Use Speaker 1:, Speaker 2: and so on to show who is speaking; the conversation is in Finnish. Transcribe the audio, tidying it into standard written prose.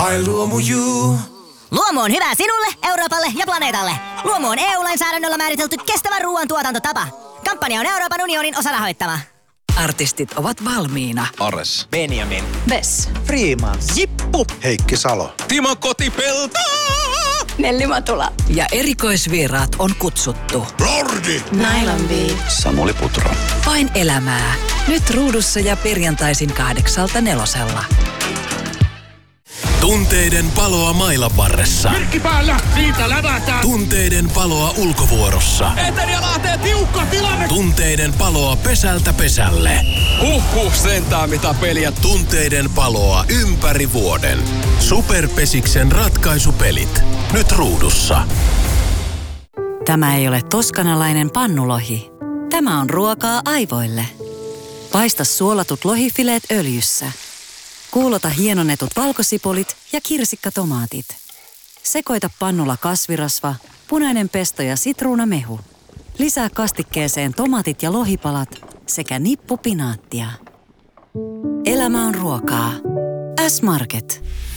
Speaker 1: My Luomu You.
Speaker 2: Luomu on hyvä sinulle, Euroopalle ja planeetalle. Luomu on EU-lainsäädännöllä määritelty kestävä ruoantuotantotapa. Kampanja on Euroopan unionin osarahoittama.
Speaker 3: Artistit ovat valmiina.
Speaker 4: Ares.
Speaker 5: Benjamin.
Speaker 3: Bess.
Speaker 5: Freeman.
Speaker 6: Jippu. Heikki Salo.
Speaker 4: Timo Kotipelto.
Speaker 3: Nelli Matula. Ja erikoisvieraat on kutsuttu.
Speaker 6: Lordi.
Speaker 3: Nylon Bee.
Speaker 4: Samuli Putro.
Speaker 3: Vain elämää. Nyt ruudussa ja perjantaisin 8:00.
Speaker 7: Tunteiden paloa mailan varressa.
Speaker 6: Merkki päällä. Siitä lävätään.
Speaker 7: Tunteiden paloa ulkovuorossa.
Speaker 6: Eteri ja Lahteen tiukka tilanne.
Speaker 7: Tunteiden paloa pesältä pesälle.
Speaker 4: Sentään mitä peliä.
Speaker 7: Tunteiden paloa ympäri vuoden. Superpesiksen ratkaisupelit. Nyt ruudussa.
Speaker 3: Tämä ei ole toskanalainen pannulohi. Tämä on ruokaa aivoille. Paista suolatut lohifileet öljyssä. Kuulota hienonnetut valkosipulit ja kirsikkatomaatit. Sekoita pannulla kasvirasva, punainen pesto ja sitruunamehu. Lisää kastikkeeseen tomaatit ja lohipalat sekä nippu pinaattia. Elämä on ruokaa. S-Market.